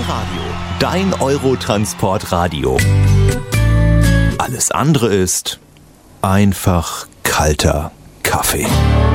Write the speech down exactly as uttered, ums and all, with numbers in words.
Doradio, dein Eurotransport-Radio. Alles andere ist einfach kalter Kaffee.